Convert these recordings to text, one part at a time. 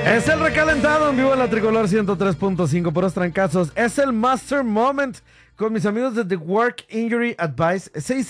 Es el recalentado en vivo en la Tricolor 103.5 por los trancazos. Es el Master Moment con mis amigos de The Work Injury Advice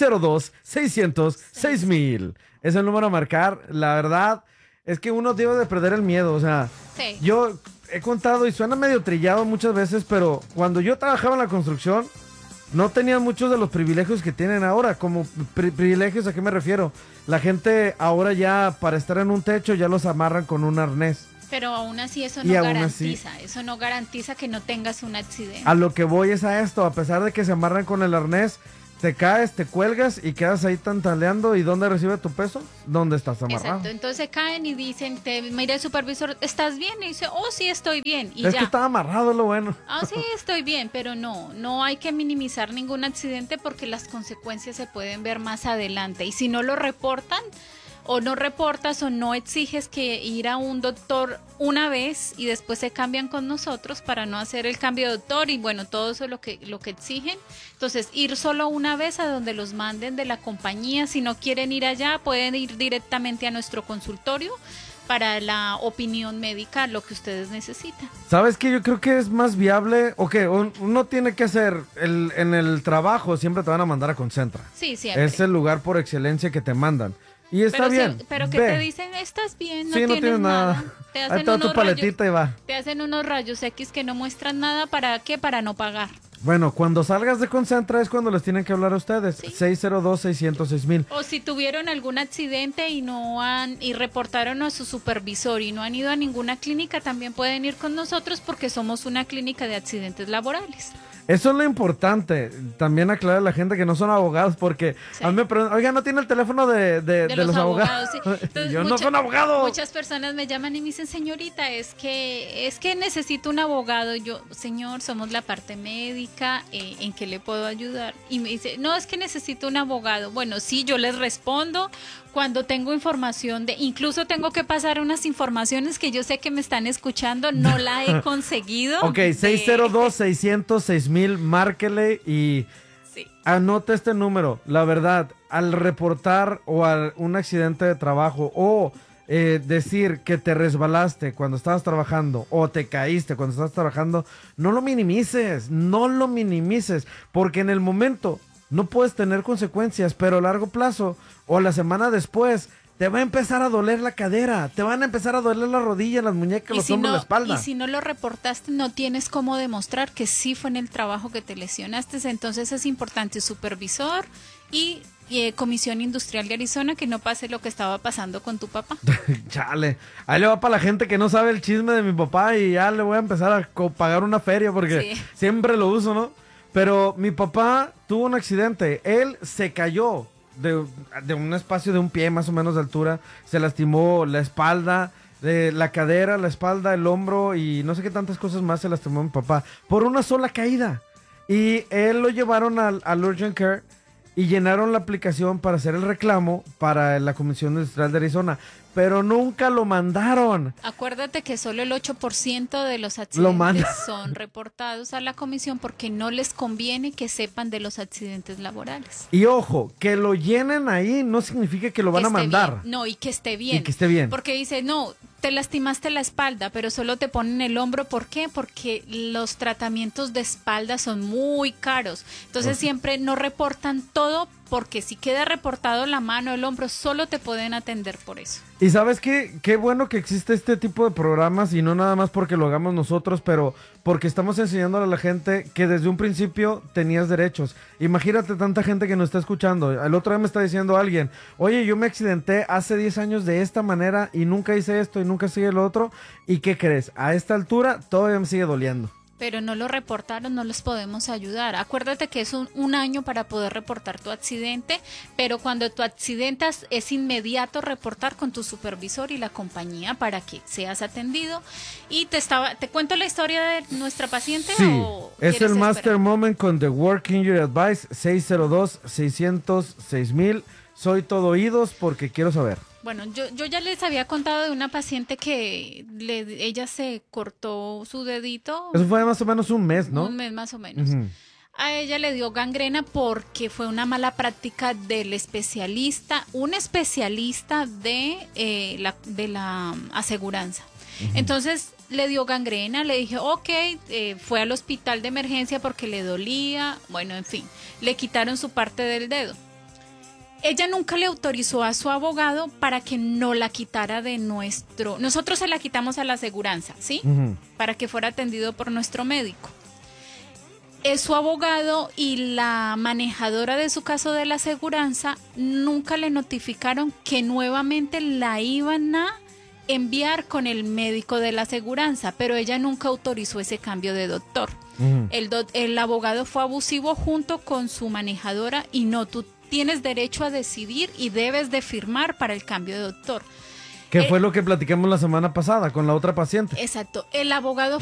602-600-6000. Es el número a marcar. La verdad es que uno debe de perder el miedo. O sea, Sí. yo he contado y suena medio trillado muchas veces, pero cuando yo trabajaba en la construcción, no tenían muchos de los privilegios que tienen ahora. Como privilegios, ¿a qué me refiero? La gente ahora ya para estar en un techo ya los amarran con un arnés. Pero aún así eso Y no aún garantiza, eso no garantiza que no tengas un accidente. A lo que voy es a esto, a pesar de que se amarran con el arnés, te caes, te cuelgas y quedas ahí tantaleando. ¿Y dónde recibe tu peso? ¿Dónde estás amarrado? Exacto, entonces caen y dicen, mira el supervisor, ¿estás bien? Y dice, oh sí, estoy bien, y Es ya. que estaba amarrado, lo bueno. Ah, sí, estoy bien, pero no hay que minimizar ningún accidente porque las consecuencias se pueden ver más adelante. Y si no lo reportan, o no reportas o no exiges que ir a un doctor una vez y después se cambian con nosotros para no hacer el cambio de doctor y bueno, todo eso es lo que exigen. Entonces, ir solo una vez a donde los manden de la compañía. Si no quieren ir allá, pueden ir directamente a nuestro consultorio para la opinión médica, lo que ustedes necesitan. ¿Sabes qué? Yo creo que es más viable, uno tiene que hacer, en el trabajo siempre te van a mandar a Concentra. Sí, siempre. Es el lugar por excelencia que te mandan. Y está pero bien. Pero que ve. te dicen, estás bien, no Sí, tienes nada. Te Ahí hacen está tu unos paletita y va. Te hacen unos rayos X que no muestran nada. ¿Para qué? Para no pagar. Bueno, cuando salgas de Concentra es cuando les tienen que hablar a ustedes. Sí. 602-600-6000. O si tuvieron algún accidente y reportaron a su supervisor y no han ido a ninguna clínica, también pueden ir con nosotros porque somos una clínica de accidentes laborales. Eso es lo importante. También aclarar a la gente que no son abogados porque Sí. a mí me preguntan, oiga, ¿no tiene el teléfono de los abogados? Sí. Entonces, Yo no soy un abogado. Muchas personas me llaman y me dicen, señorita, es que necesito un abogado. Yo, señor, somos la parte médica, ¿en qué le puedo ayudar? Y me dice, no, es que necesito un abogado. Bueno, sí, yo les respondo cuando tengo información incluso tengo que pasar unas informaciones que yo sé que me están escuchando, no la he conseguido. Ok, 602-600-6000, márquele y Sí. anote este número. La verdad, al reportar o a un accidente de trabajo o decir que te resbalaste cuando estabas trabajando o te caíste cuando estabas trabajando, no lo minimices, porque en el momento no puedes tener consecuencias, pero a largo plazo o la semana después te va a empezar a doler la cadera, te van a empezar a doler la rodilla, las muñecas, los hombros, la espalda. Y si no lo reportaste, no tienes cómo demostrar que sí fue en el trabajo que te lesionaste. Entonces es importante supervisor y Comisión Industrial de Arizona que no pase lo que estaba pasando con tu papá. Chale, ahí le va para la gente que no sabe el chisme de mi papá y ya le voy a empezar a pagar una feria porque Sí. siempre lo uso, ¿no? Pero mi papá tuvo un accidente, él se cayó de un espacio de un pie más o menos de altura, se lastimó la espalda, la cadera, la espalda, el hombro y no sé qué tantas cosas más se lastimó mi papá por una sola caída. Y él lo llevaron al Urgent Care y llenaron la aplicación para hacer el reclamo para la Comisión Industrial de Arizona, pero nunca lo mandaron. Acuérdate que solo el 8% de los Lo manda. accidentes son reportados a la comisión porque no les conviene que sepan de los accidentes laborales. Y ojo, que lo llenen ahí no significa que lo van Que a esté mandar. bien. No, y que esté bien. Y que esté bien. Porque dice, no, te lastimaste la espalda, pero solo te ponen el hombro. ¿Por qué? Porque los tratamientos de espalda son muy caros. Entonces siempre no reportan todo porque si queda reportado la mano, el hombro, solo te pueden atender por eso. Y sabes qué bueno que existe este tipo de programas y no nada más porque lo hagamos nosotros, pero porque estamos enseñándole a la gente que desde un principio tenías derechos. Imagínate tanta gente que nos está escuchando. El otro día me está diciendo alguien, oye, yo me accidenté hace 10 años de esta manera y nunca hice esto y nunca hice lo otro. ¿Y qué crees? A esta altura todavía me sigue doliendo. Pero no lo reportaron, no les podemos ayudar. Acuérdate que es un año para poder reportar tu accidente, pero cuando tu accidente es inmediato reportar con tu supervisor y la compañía para que seas atendido. Y te cuento la historia de nuestra paciente. Sí, ¿O es quieres el Master esperar? Moment con The Work Injury Advice 602-600-6000. Soy todo oídos porque quiero saber. Bueno, yo ya les había contado de una paciente que ella se cortó su dedito. Eso fue más o menos un mes, ¿no? Un mes más o menos. Ujú. A ella le dio gangrena porque fue una mala práctica del especialista, un especialista de la aseguranza. Entonces le dio gangrena, le dije, ok, fue al hospital de emergencia porque le dolía, bueno, en fin, le quitaron su parte del dedo. Ella nunca le autorizó a su abogado para que no la quitara de nuestro... Nosotros se la quitamos a la aseguranza, ¿sí? Para que fuera atendido por nuestro médico. Su abogado y la manejadora de su caso de la aseguranza nunca le notificaron que nuevamente la iban a enviar con el médico de la aseguranza, pero ella nunca autorizó ese cambio de doctor. El abogado fue abusivo junto con su manejadora y no, tú tienes derecho a decidir y debes de firmar para el cambio de doctor. ¿Qué fue lo que platicamos la semana pasada con la otra paciente? Exacto, el abogado